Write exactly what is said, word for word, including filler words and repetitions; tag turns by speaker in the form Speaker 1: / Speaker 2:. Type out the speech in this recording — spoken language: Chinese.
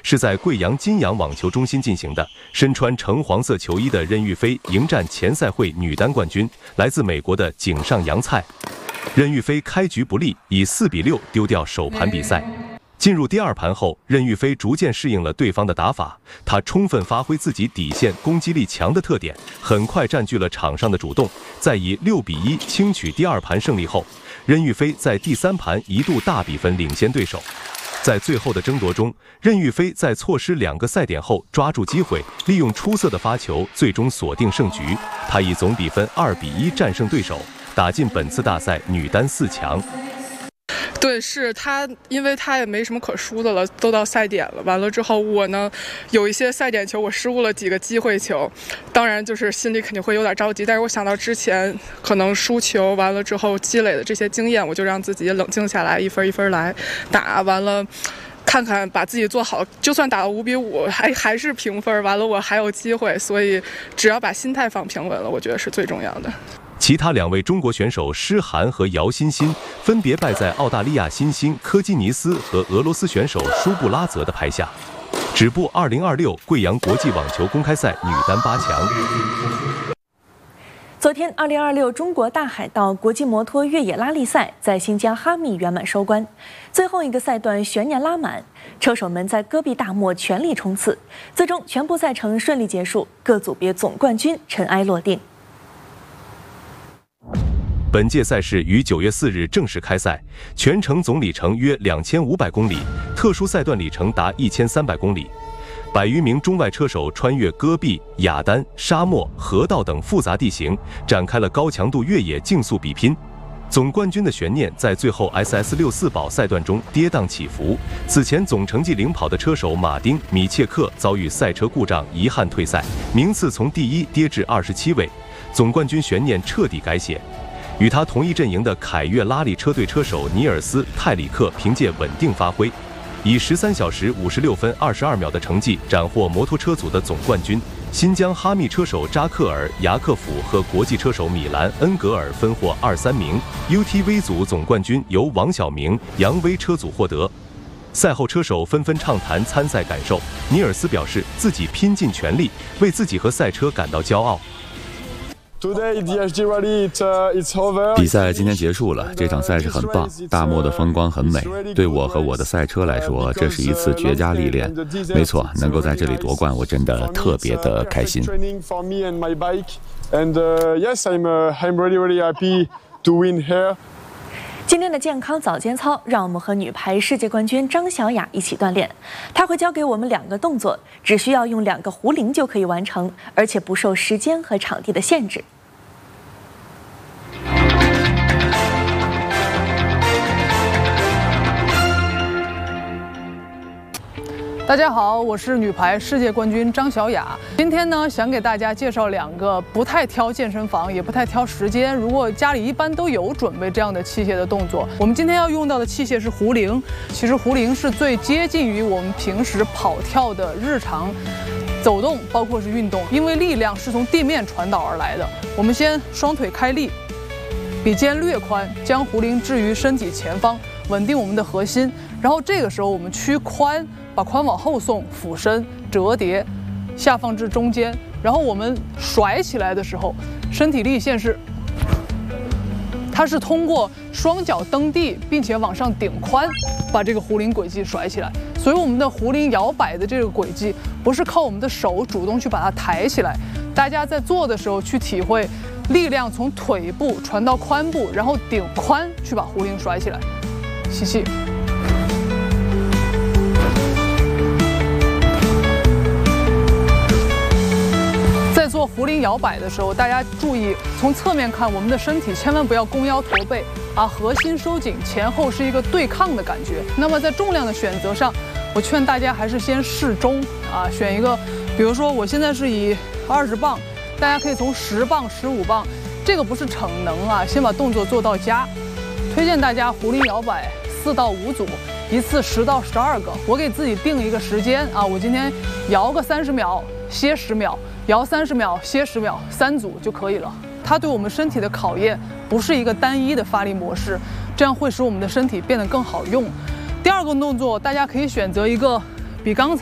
Speaker 1: 是在贵阳金阳网球中心进行的。身穿橙黄色球衣的任玉飞迎战前赛会女单冠军，来自美国的井上洋菜。任玉飞开局不利，以四比六丢掉首盘比赛。进入第二盘后，任玉飞逐渐适应了对方的打法，他充分发挥自己底线攻击力强的特点，很快占据了场上的主动。在以六比一轻取第二盘胜利后，任玉飞在第三盘一度大比分领先对手。在最后的争夺中，任玉飞在错失两个赛点后抓住机会，利用出色的发球，最终锁定胜局。他以总比分二比一战胜对手，打进本次大赛女单四强。
Speaker 2: 对，是他，因为他也没什么可输的了，都到赛点了。完了之后，我呢有一些赛点球，我失误了几个机会球，当然就是心里肯定会有点着急。但是我想到之前可能输球，完了之后积累的这些经验，我就让自己冷静下来，一分一分来打。完了，看看把自己做好，就算打到五比五，还还是平分，完了我还有机会。所以只要把心态放平稳了，我觉得是最重要的。
Speaker 1: 其他两位中国选手施涵和姚欣欣分别败在澳大利亚新星科基尼斯和俄罗斯选手舒布拉泽的拍下，止步二零二六贵阳国际网球公开赛女单八强。
Speaker 3: 昨天，二零二六中国大海道国际摩托越野拉力赛在新疆哈密圆满收官，最后一个赛段悬念拉满，车手们在戈壁大漠全力冲刺，最终全部赛程顺利结束，各组别总冠军尘埃落定。
Speaker 1: 本届赛事于九月四日正式开赛，全程总里程约两千五百公里，特殊赛段里程达一千三百公里。百余名中外车手穿越戈壁、雅丹、沙漠、河道等复杂地形，展开了高强度越野竞速比拼。总冠军的悬念在最后 S S 六四宝赛段中跌宕起伏。此前总成绩领跑的车手马丁·米切克遭遇赛车故障，遗憾退赛，名次从第一跌至二十七位，总冠军悬念彻底改写。与他同一阵营的凯越拉力车队车手尼尔斯·泰里克凭借稳定发挥，以十三小时五十六分二十二秒的成绩斩获摩托车组的总冠军。新疆哈密车手扎克尔·雅克甫和国际车手米兰·恩格尔分获二三名。U T V 组总冠军由王晓明、杨威车组获得。赛后车手纷纷畅谈参赛感受，尼尔斯表示自己拼尽全力，为自己和赛车感到骄傲。
Speaker 4: 比赛今天结束了，这场赛事很棒，大漠的风光很美。对我和我的赛车来说，这是一次绝佳历练。没错，能够在这里夺冠，我真的特别的开心。
Speaker 3: 今天的健康早间操，让我们和女排世界冠军张小雅一起锻炼。她会教给我们两个动作，只需要用两个壶铃就可以完成，而且不受时间和场地的限制。
Speaker 5: 大家好，我是女排世界冠军张小雅。今天呢，想给大家介绍两个不太挑健身房，也不太挑时间，如果家里一般都有准备这样的器械的动作。我们今天要用到的器械是壶铃。其实壶铃是最接近于我们平时跑跳的日常走动，包括是运动，因为力量是从地面传导而来的。我们先双腿开立，比肩略宽，将壶铃置于身体前方，稳定我们的核心。然后这个时候我们屈髋，把髋往后送，俯身折叠，下放至中间。然后我们甩起来的时候，身体立线是，它是通过双脚蹬地，并且往上顶髋，把这个壶铃轨迹甩起来。所以我们的壶铃摇摆的这个轨迹，不是靠我们的手主动去把它抬起来。大家在做的时候去体会，力量从腿部传到髋部，然后顶髋去把壶铃甩起来。吸气。在做壶铃摇摆的时候，大家注意从侧面看，我们的身体千万不要弓腰驼背啊，核心收紧，前后是一个对抗的感觉。那么在重量的选择上，我劝大家还是先适中啊，选一个，比如说我现在是以二十磅，大家可以从十磅、十五磅，这个不是逞能啊，先把动作做到家。推荐大家壶铃摇摆四到五组，一次十到十二个。我给自己定一个时间啊，我今天摇个三十秒，歇十秒。摇三十秒，歇十秒，三组就可以了。它对我们身体的考验不是一个单一的发力模式，这样会使我们的身体变得更好用。第二个动作，大家可以选择一个比刚才